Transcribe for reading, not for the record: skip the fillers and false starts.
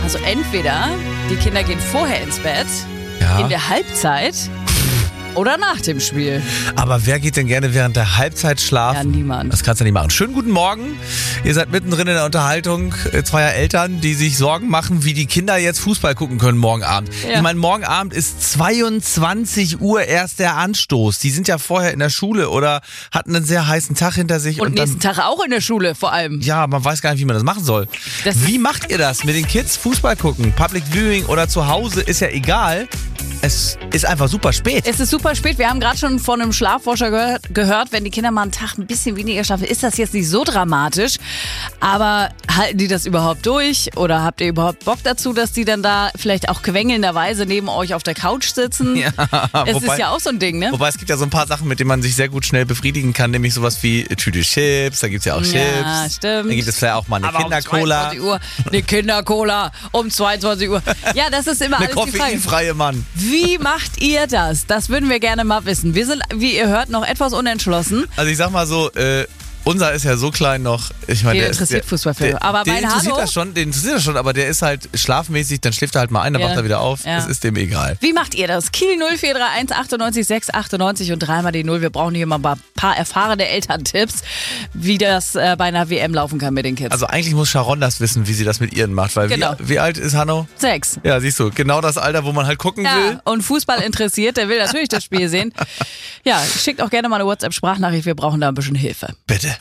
Also entweder die Kinder gehen vorher ins Bett, Ja. in der Halbzeit oder nach dem Spiel. Aber wer geht denn gerne während der Halbzeit schlafen? Ja, niemand. Das kannst du nicht machen. Schönen guten Morgen. Ihr seid mittendrin in der Unterhaltung zweier Eltern, die sich Sorgen machen, wie die Kinder jetzt Fußball gucken können morgen Abend. Ja. Ich meine, morgen Abend ist 22 Uhr erst der Anstoß. Die sind ja vorher in der Schule oder hatten einen sehr heißen Tag hinter sich. Und nächsten Tag auch in der Schule vor allem. Ja, man weiß gar nicht, wie man das machen soll. Wie macht ihr das mit den Kids Fußball gucken? Public Viewing oder zu Hause ist ja egal. Es ist einfach super spät. Es ist super spät. Wir haben gerade schon von einem Schlafforscher gehört, wenn die Kinder mal einen Tag ein bisschen weniger schlafen, ist das jetzt nicht so dramatisch. Aber halten die das überhaupt durch? Oder habt ihr überhaupt Bock dazu, dass die dann da vielleicht auch quengelnderweise neben euch auf der Couch sitzen? Ja, Es ist ja auch so ein Ding, ne? Wobei es gibt ja so ein paar Sachen, mit denen man sich sehr gut schnell befriedigen kann, nämlich sowas wie Tüte Chips, da gibt's ja auch Chips. Ja, stimmt. Dann gibt es vielleicht auch mal eine Aber Kindercola. um 22 Uhr, eine Kindercola um 22 Uhr. Ja, das ist immer Eine alles die Frage. koffeinfreie Mann. Wie macht ihr das? Das würden wir gerne mal wissen. Wir sind, wie ihr hört, noch etwas unentschlossen. Also ich sag mal so, unser ist ja so klein noch. Ich meine, Den interessiert Fußballfilme. Aber den mein interessiert Hanno- das schon, den interessiert das schon, aber der ist halt schlafmäßig, dann schläft er halt mal ein, dann Ja. wacht er wieder auf. Ja. Das ist dem egal. Wie macht ihr das? Kiel 0431 98 6 98 und dreimal die 0. Wir brauchen hier mal ein paar erfahrene Elterntipps, wie das bei einer WM laufen kann mit den Kids. Also eigentlich muss Sharon das wissen, wie sie das mit ihren macht, weil Genau. wie alt ist Hanno? 6. Ja, siehst du, genau das Alter, wo man halt gucken Ja, will. und Fußball interessiert, der will natürlich das Spiel sehen. Ja, schickt auch gerne mal eine WhatsApp-Sprachnachricht, wir brauchen da ein bisschen Hilfe. Bitte.